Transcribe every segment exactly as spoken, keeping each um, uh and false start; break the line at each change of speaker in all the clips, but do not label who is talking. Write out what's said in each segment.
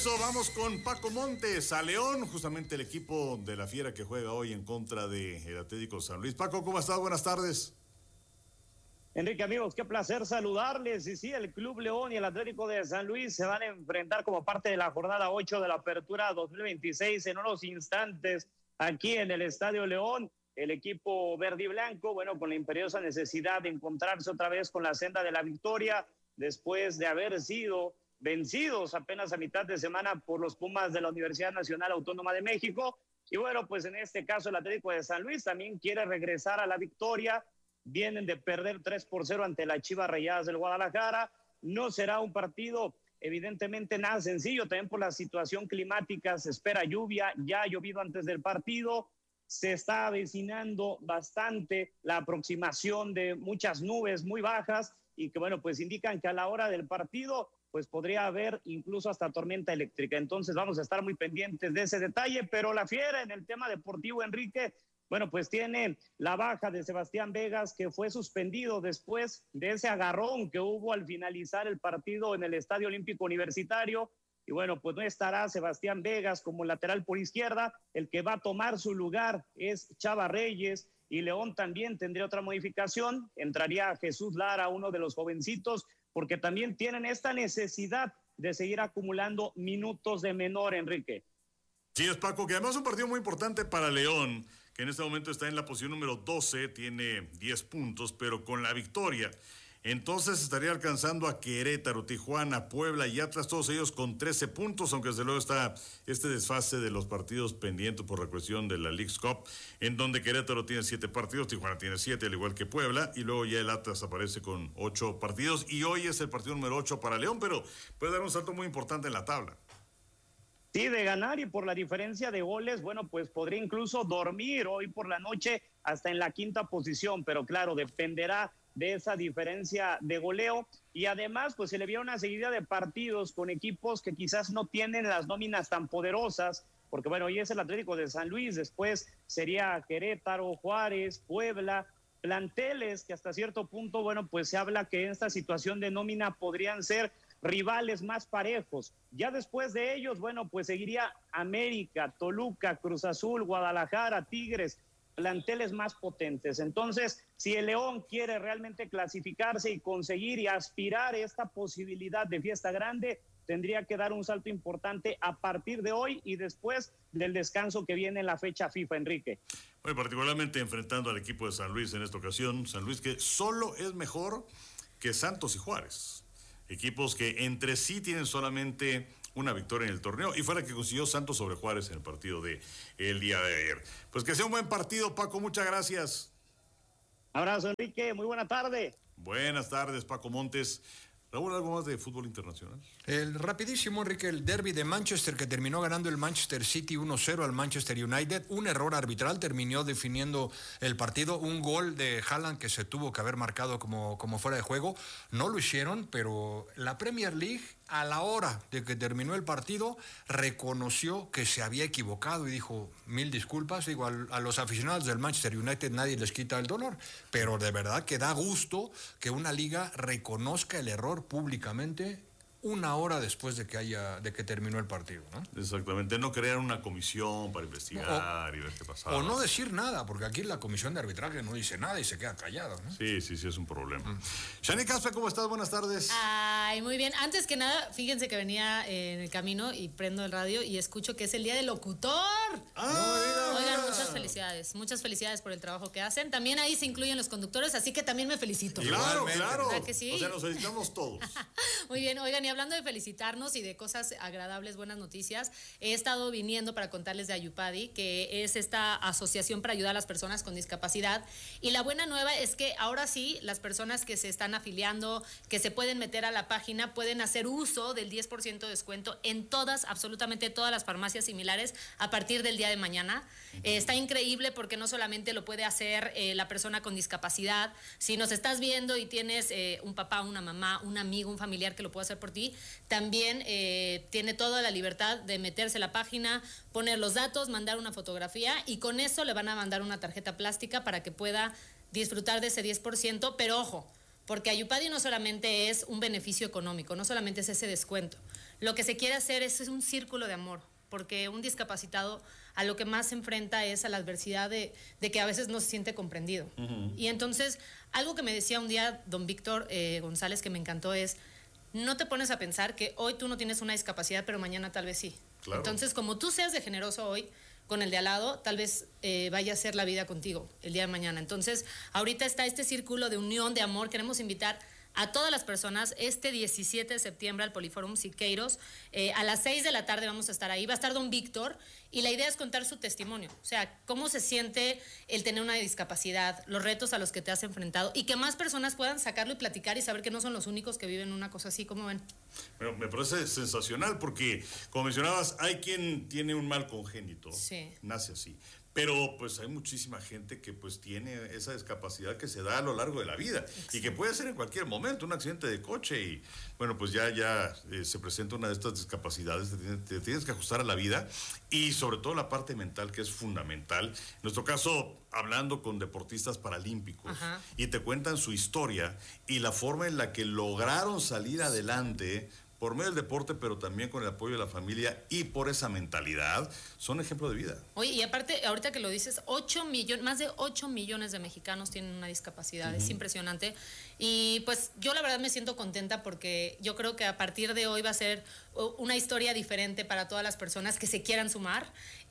Vamos con Paco Montes a León, justamente el equipo de la Fiera que juega hoy en contra del Atlético San Luis. Paco, ¿cómo estás? Buenas tardes.
Enrique, amigos, qué placer saludarles. Y sí, el Club León y el Atlético de San Luis se van a enfrentar como parte de la jornada ocho de la Apertura dos mil veintiséis en unos instantes aquí en el Estadio León. El equipo verde y blanco, bueno, con la imperiosa necesidad de encontrarse otra vez con la senda de la victoria después de haber sido vencidos apenas a mitad de semana por los Pumas de la Universidad Nacional Autónoma de México. Y bueno, pues en este caso el Atlético de San Luis también quiere regresar a la victoria. Vienen de perder tres por cero ante las Chivas Rayadas del Guadalajara. No será un partido evidentemente nada sencillo, también por la situación climática. Se espera lluvia, ya ha llovido antes del partido. Se está avecinando bastante la aproximación de muchas nubes muy bajas y que bueno, pues indican que a la hora del partido pues podría haber incluso hasta tormenta eléctrica. Entonces vamos a estar muy pendientes de ese detalle, pero la Fiera en el tema deportivo, Enrique, bueno, pues tiene la baja de Sebastián Vegas, que fue suspendido después de ese agarrón que hubo al finalizar el partido en el Estadio Olímpico Universitario. Y bueno, pues no estará Sebastián Vegas como lateral por izquierda. El que va a tomar su lugar es Chava Reyes, y León también tendría otra modificación. Entraría Jesús Lara, uno de los jovencitos, porque también tienen esta necesidad de seguir acumulando minutos de menor, Enrique.
Sí, es Paco, que además es un partido muy importante para León, que en este momento está en la posición número doce, tiene diez puntos, pero con la victoria, entonces estaría alcanzando a Querétaro, Tijuana, Puebla y Atlas, todos ellos con trece puntos, aunque desde luego está este desfase de los partidos pendientes por la cuestión de la Leagues Cup, en donde Querétaro tiene siete partidos, Tijuana tiene siete, al igual que Puebla, y luego ya el Atlas aparece con ocho partidos, y hoy es el partido número ocho para León, pero puede dar un salto muy importante en la tabla.
Sí, de ganar y por la diferencia de goles, bueno, pues podría incluso dormir hoy por la noche hasta en la quinta posición, pero claro, dependerá de esa diferencia de goleo, y además pues se le viene una seguida de partidos con equipos que quizás no tienen las nóminas tan poderosas, porque bueno, hoy es el Atlético de San Luis, después sería Querétaro, Juárez, Puebla, planteles que hasta cierto punto, bueno, pues se habla que en esta situación de nómina podrían ser rivales más parejos. Ya después de ellos, bueno, pues seguiría América, Toluca, Cruz Azul, Guadalajara, Tigres, planteles más potentes. Entonces, si el León quiere realmente clasificarse y conseguir y aspirar esta posibilidad de fiesta grande, tendría que dar un salto importante a partir de hoy y después del descanso que viene en la fecha FIFA, Enrique.
Bueno, particularmente enfrentando al equipo de San Luis en esta ocasión, San Luis que solo es mejor que Santos y Juárez, equipos que entre sí tienen solamente una victoria en el torneo, y fue la que consiguió Santos sobre Juárez en el partido de el día de ayer. Pues que sea un buen partido, Paco, muchas gracias.
Abrazo, Enrique, muy buena tarde.
Buenas tardes, Paco Montes. Raúl, ¿algo más de fútbol internacional?
El rapidísimo, Enrique, el derbi de Manchester, que terminó ganando el Manchester City uno cero al Manchester United. Un error arbitral terminó definiendo el partido. Un gol de Haaland que se tuvo que haber marcado como, como fuera de juego. No lo hicieron, pero la Premier League, a la hora de que terminó el partido, reconoció que se había equivocado y dijo, mil disculpas. Digo, a, a los aficionados del Manchester United nadie les quita el dolor, pero de verdad que da gusto que una liga reconozca el error públicamente una hora después de que haya de que terminó el partido, ¿no?
Exactamente, no crear una comisión para investigar o, y ver qué pasaba.
O no decir nada, porque aquí la comisión de arbitraje no dice nada y se queda callada, ¿no?
Sí, sí, sí, es un problema. Mm. Shani Caspe, ¿cómo estás? Buenas tardes.
Ay, muy bien. Antes que nada, fíjense que venía en el camino y prendo el radio y escucho que es el día del locutor.
Ah,
Oigan, muchas felicidades, muchas felicidades por el trabajo que hacen. También ahí se incluyen los conductores, así que también me felicito.
Claro, claro.
¿Verdad que sí?
O sea, nos felicitamos todos.
Muy bien, oigan, y hablando de felicitarnos y de cosas agradables, buenas noticias, he estado viniendo para contarles de Ayupadi, que es esta asociación para ayudar a las personas con discapacidad, y la buena nueva es que ahora sí, las personas que se están afiliando, que se pueden meter a la página, pueden hacer uso del diez por ciento de descuento en todas, absolutamente todas las farmacias similares a partir del día de mañana. Uh-huh. Eh, está increíble porque no solamente lo puede hacer eh, la persona con discapacidad, si nos estás viendo y tienes eh, un papá, una mamá, un amigo, un familiar que lo puede hacer por ti, también eh, tiene toda la libertad de meterse a la página, poner los datos, mandar una fotografía, y con eso le van a mandar una tarjeta plástica para que pueda disfrutar de ese diez por ciento, pero ojo, porque Ayupadi no solamente es un beneficio económico, no solamente es ese descuento. lo que se quiere hacer es, es un círculo de amor, porque un discapacitado a lo que más se enfrenta es a la adversidad de, de que a veces no se siente comprendido. Uh-huh. Y entonces, algo que me decía un día don Víctor eh, González que me encantó es, no te pones a pensar que hoy tú no tienes una discapacidad, pero mañana tal vez sí. Claro. Entonces, como tú seas de generoso hoy con el de al lado, tal vez eh, vaya a ser la vida contigo el día de mañana. Entonces, ahorita está este círculo de unión, de amor. Queremos invitar a todas las personas este diecisiete de septiembre al Poliforum Siqueiros. Eh, a las seis de la tarde vamos a estar ahí. Va a estar don Víctor y la idea es contar su testimonio. O sea, cómo se siente el tener una discapacidad, los retos a los que te has enfrentado y que más personas puedan sacarlo y platicar y saber que no son los únicos que viven una cosa así. ¿Cómo ven?
Bueno, me parece sensacional porque, como mencionabas, hay quien tiene un mal congénito.
Sí.
Nace así. Pero pues hay muchísima gente que pues tiene esa discapacidad que se da a lo largo de la vida. Exacto. Y que puede ser en cualquier momento, un accidente de coche y bueno, pues ya, ya eh, se presenta una de estas discapacidades, te tienes, te tienes que ajustar a la vida y sobre todo la parte mental que es fundamental. En nuestro caso, hablando con deportistas paralímpicos. Ajá. Y te cuentan su historia y la forma en la que lograron salir adelante por medio del deporte, pero también con el apoyo de la familia y por esa mentalidad, son ejemplo de vida.
Oye, y aparte, ahorita que lo dices, ocho millones, más de ocho millones de mexicanos tienen una discapacidad, uh-huh. Es impresionante. Y pues yo la verdad me siento contenta porque yo creo que a partir de hoy va a ser una historia diferente para todas las personas que se quieran sumar.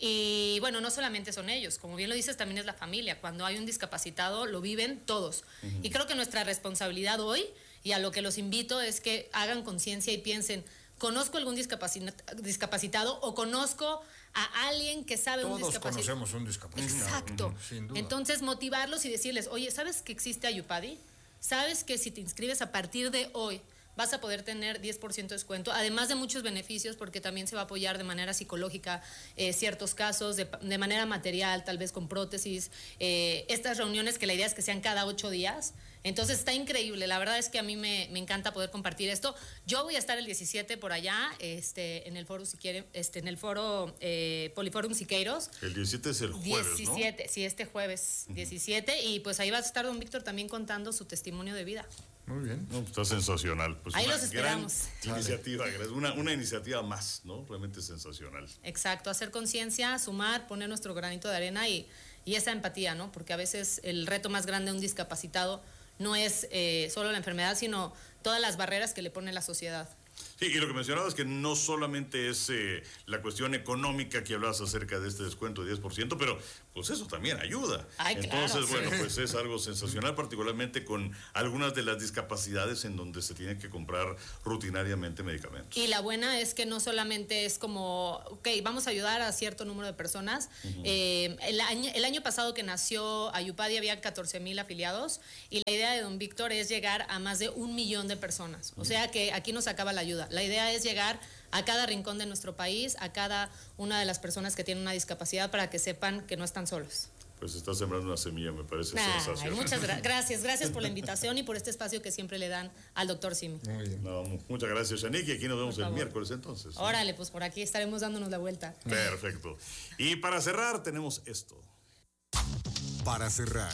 Y bueno, no solamente son ellos, como bien lo dices, también es la familia. Cuando hay un discapacitado, lo viven todos. Uh-huh. Y creo que nuestra responsabilidad hoy, y a lo que los invito es que hagan conciencia y piensen, ¿conozco algún discapacitado o conozco a alguien que sabe
Todos
un discapacitado?
Todos conocemos un discapacitado.
Exacto.
Uh-huh, sin duda.
Entonces, motivarlos y decirles, oye, ¿sabes que existe Ayupadi? ¿Sabes que si te inscribes a partir de hoy vas a poder tener diez por ciento de descuento, además de muchos beneficios, porque también se va a apoyar de manera psicológica eh, ciertos casos, de, de manera material, tal vez con prótesis, eh, estas reuniones que la idea es que sean cada ocho días. Entonces está increíble, la verdad es que a mí me, me encanta poder compartir esto. Yo voy a estar el diecisiete por allá, este, en el foro, si quieren, este, en el foro eh, Poliforum Siqueiros.
El diecisiete es el jueves,
diecisiete,
¿no?
Sí, este jueves, uh-huh. diecisiete, y pues ahí va a estar don Víctor también contando su testimonio de vida.
Muy bien.
No, está sensacional. Pues
ahí los esperamos.
Gran iniciativa, una, una iniciativa más, ¿no? Realmente sensacional.
Exacto, hacer conciencia, sumar, poner nuestro granito de arena y, y esa empatía, ¿no? Porque a veces el reto más grande de un discapacitado no es eh, solo la enfermedad, sino todas las barreras que le pone la sociedad.
Sí, y lo que mencionabas es que no solamente es eh, la cuestión económica que hablabas acerca de este descuento de diez por ciento, pero pues eso también ayuda.
Ay,
Entonces,
claro,
bueno,
sí.
pues es algo sensacional, particularmente con algunas de las discapacidades en donde se tiene que comprar rutinariamente medicamentos.
Y la buena es que no solamente es como, ok, vamos a ayudar a cierto número de personas. Uh-huh. eh, el, año, el año pasado que nació Ayupadi había catorce mil afiliados y la idea de don Víctor es llegar a más de un millón de personas. O sea que aquí nos acaba la ayuda. La idea es llegar a cada rincón de nuestro país, a cada una de las personas que tienen una discapacidad para que sepan que no están solos.
Pues está sembrando una semilla, me parece
Ay,
sensacional.
Muchas gra- gracias, gracias por la invitación y por este espacio que siempre le dan al doctor Simi.
Muy bien.
No, muchas gracias, Yanik, y aquí nos vemos el miércoles entonces, ¿no?
Órale, pues por aquí estaremos dándonos la vuelta.
Perfecto. Y para cerrar tenemos esto.
Para cerrar.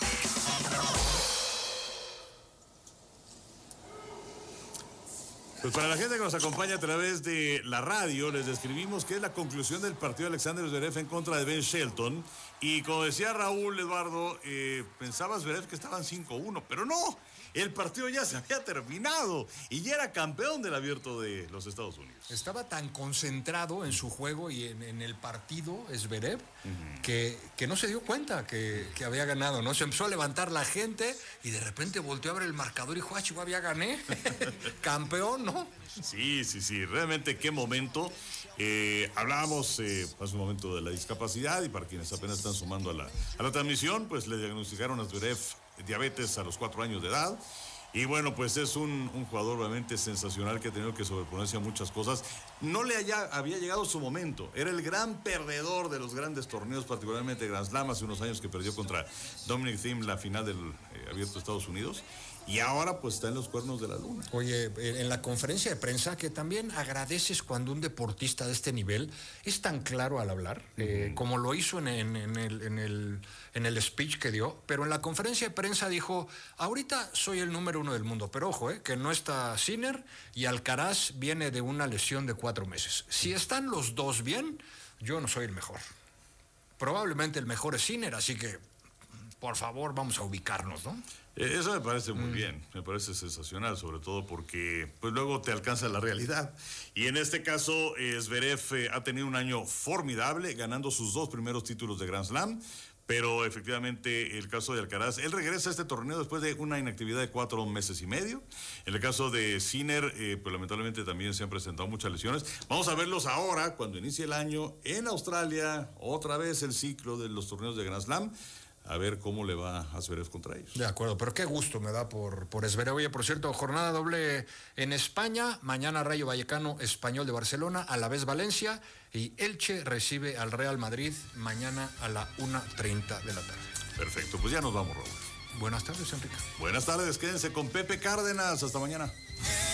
Pues para la gente que nos acompaña a través de la radio, les describimos que es la conclusión del partido de Alexander Zverev en contra de Ben Shelton. Y como decía Raúl, Eduardo, eh, pensaba Zverev que estaban cinco uno, pero no, el partido ya se había terminado y ya era campeón del Abierto de los Estados Unidos.
Estaba tan concentrado en su juego y en, en el partido, Zverev, uh-huh. que, que no se dio cuenta que, que había ganado, ¿no? Se empezó a levantar la gente y de repente volteó a ver el marcador y dijo, ah, chihuahua, ya gané, campeón, ¿no?
Sí, sí, sí, realmente qué momento. Eh, hablábamos eh, hace un momento de la discapacidad y para quienes apenas están sumando a la, a la transmisión, pues le diagnosticaron a Zverev diabetes a los cuatro años de edad. Y bueno, pues es un, un jugador realmente sensacional que ha tenido que sobreponerse a muchas cosas. No le haya, había llegado su momento. Era el gran perdedor de los grandes torneos, particularmente Grand Slam, hace unos años que perdió contra Dominic Thiem la final del eh, Abierto de Estados Unidos. y ahora pues está en los cuernos de la luna.
Oye, en la conferencia de prensa, que también agradeces cuando un deportista de este nivel es tan claro al hablar, uh-huh. eh, como lo hizo en, en, en, el, en, el, en el speech que dio, pero en la conferencia de prensa dijo, ahorita soy el número uno del mundo, pero ojo, eh, que no está Sinner y Alcaraz viene de una lesión de cuatro meses. Si están los dos bien, yo no soy el mejor. Probablemente el mejor es Sinner, así que por favor vamos a ubicarnos, ¿no?
Eso me parece muy mm. bien, me parece sensacional, sobre todo porque pues luego te alcanza la realidad. Y en este caso, eh, Zverev eh, ha tenido un año formidable, ganando sus dos primeros títulos de Grand Slam, pero efectivamente el caso de Alcaraz, él regresa a este torneo después de una inactividad de cuatro meses y medio. En el caso de Sinner, eh, pues lamentablemente también se han presentado muchas lesiones. Vamos a verlos ahora, cuando inicie el año, en Australia, otra vez el ciclo de los torneos de Grand Slam, a ver cómo le va a Zverev contra ellos.
De acuerdo, pero qué gusto me da por, por Zverev. Oye, por cierto, jornada doble en España, mañana Rayo Vallecano, Español de Barcelona, a la vez Valencia, y Elche recibe al Real Madrid mañana a la una treinta de la tarde.
Perfecto, pues ya nos vamos, Raúl.
Buenas tardes, Enrique.
Buenas tardes, quédense con Pepe Cárdenas, hasta mañana.